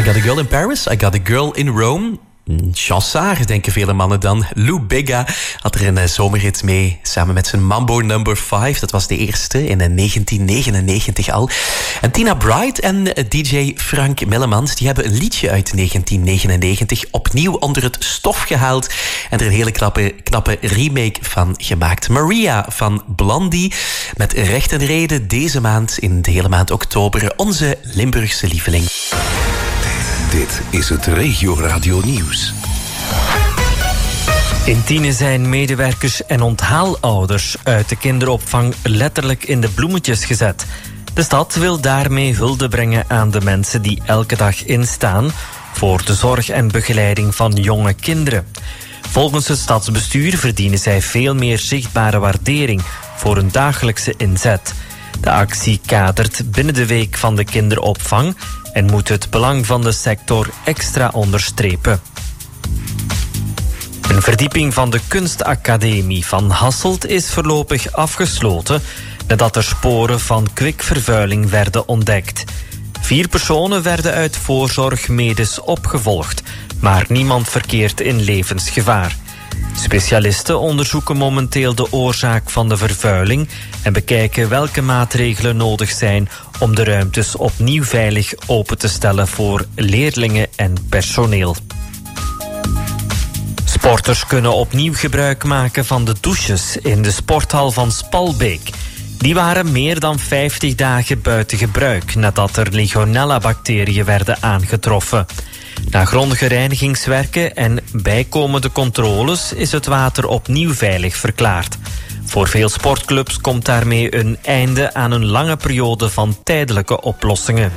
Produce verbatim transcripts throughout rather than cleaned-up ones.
Got a Girl in Paris, I Got a Girl in Rome. Chansard, denken vele mannen dan. Lou Bega had er een uh, zomerhit mee, samen met zijn Mambo number vijf. Dat was de eerste in uh, negentien negenennegentig al. En Tina Bright en uh, D J Frank Millemans, die hebben een liedje uit negentien negenennegentig opnieuw onder het stof gehaald en er een hele knappe, knappe remake van gemaakt. Maria van Blondie, met recht en reden deze maand, in de hele maand oktober, onze Limburgse lieveling. Dit is het Regio Radio Nieuws. In Tiene zijn medewerkers en onthaalouders uit de kinderopvang letterlijk in de bloemetjes gezet. De stad wil daarmee hulde brengen aan de mensen die elke dag instaan voor de zorg en begeleiding van jonge kinderen. Volgens het stadsbestuur verdienen zij veel meer zichtbare waardering voor hun dagelijkse inzet. De actie kadert binnen de week van de kinderopvang en moet het belang van de sector extra onderstrepen. Een verdieping van de kunstacademie van Hasselt is voorlopig afgesloten nadat er sporen van kwikvervuiling werden ontdekt. Vier personen werden uit voorzorg medisch opgevolgd, maar niemand verkeert in levensgevaar. Specialisten onderzoeken momenteel de oorzaak van de vervuiling en bekijken welke maatregelen nodig zijn om de ruimtes opnieuw veilig open te stellen voor leerlingen en personeel. Sporters kunnen opnieuw gebruik maken van de douches in de sporthal van Spalbeek. Die waren meer dan vijftig dagen buiten gebruik nadat er Legionella-bacteriën werden aangetroffen. Na grondige reinigingswerken en bijkomende controles is het water opnieuw veilig verklaard. Voor veel sportclubs komt daarmee een einde aan een lange periode van tijdelijke oplossingen.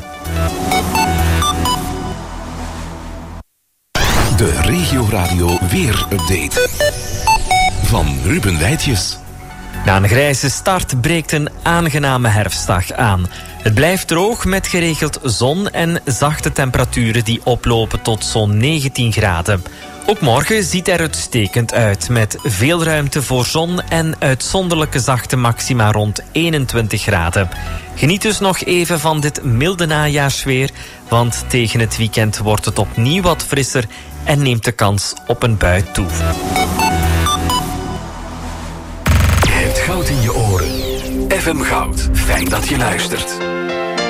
De Regio Radio Weer-update van Ruben Wijtjes. Na een grijze start breekt een aangename herfstdag aan. Het blijft droog met geregeld zon en zachte temperaturen die oplopen tot zo'n negentien graden. Ook morgen ziet er uitstekend uit met veel ruimte voor zon en uitzonderlijke zachte maxima rond eenentwintig graden. Geniet dus nog even van dit milde najaarsweer, want tegen het weekend wordt het opnieuw wat frisser en neemt de kans op een bui toe. Je hebt goud in je oren. F M Goud. Fijn dat je luistert.